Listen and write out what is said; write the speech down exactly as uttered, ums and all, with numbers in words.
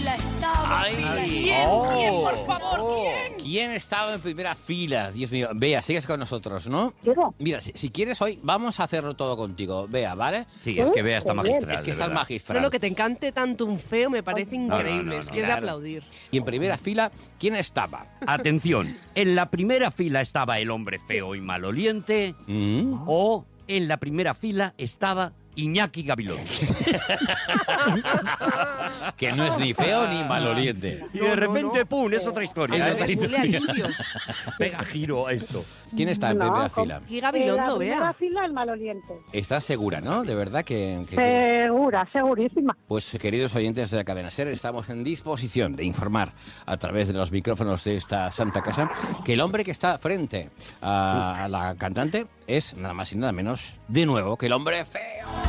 fila estaba. Ay, ¿Quién? oh. ¿Quién, por favor? ¿Quién? ¿Quién estaba en primera fila? Dios mío. Bea, sigues con nosotros, ¿no? Digo, Mira, si, si quieres hoy, vamos a hacerlo todo contigo. Bea, ¿vale? Sí, es que Bea está Qué bien. magistral. Es que de estás verdad. magistral. No, no, que te encante tanto un feo me parece no, increíble. no, es no, que es de claro. aplaudir. Y en primera fila, ¿quién estaba? Atención, en la primera fila estaba el hombre feo y maloliente ¿Mm? o en la primera fila estaba Iñaki Gabilondo. Que no es ni feo ni maloliente. Y No, de no, repente, no. ¡pum!, es otra historia. Es ¿eh? otra Huele a historia. limpio. Pega giro a esto. ¿Quién está en No, primera ¿cómo? fila? Qué en la Gabilondo, primera vea. fila el maloliente. ¿Estás segura, no? De verdad que... que- Segura, segurísima. Pues, queridos oyentes de la cadena SER, estamos en disposición de informar a través de los micrófonos de esta santa casa que el hombre que está frente a la cantante es nada más y nada menos, de nuevo, que el hombre feo.